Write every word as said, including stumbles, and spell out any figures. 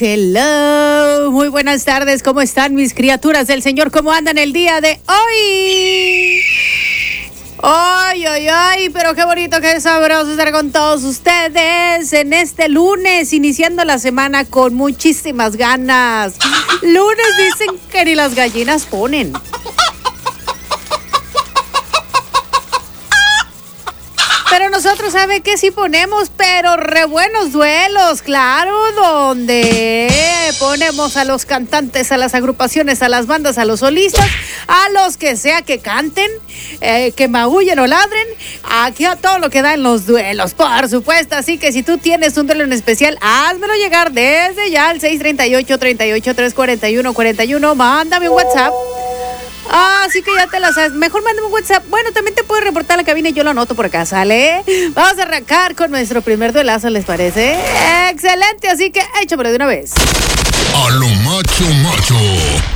hello. Muy buenas tardes. ¿Cómo están mis criaturas del Señor? ¿Cómo andan el día de hoy? Ay, ay, ay, pero qué bonito, qué sabroso estar con todos ustedes en este lunes, iniciando la semana con muchísimas ganas. Lunes dicen que ni las gallinas ponen. Pero nosotros, ¿sabe qué? Sí ponemos, pero re buenos duelos, claro, donde ponemos a los cantantes, a las agrupaciones, a las bandas, a los solistas, a los que sea que canten, eh, que maullen o ladren, aquí a todo lo que da en los duelos, por supuesto. Así que si tú tienes un duelo en especial, házmelo llegar desde ya al seis tres ocho, tres ocho, tres cuatro uno, cuatro uno, mándame un WhatsApp. Ah, sí que ya te la sabes. Mejor mándame un WhatsApp. Bueno, también te puedes reportar a la cabina y yo lo anoto por acá, ¿sale? Vamos a arrancar con nuestro primer duelazo, ¿les parece? Excelente, así que échamelo de una vez. A lo macho macho.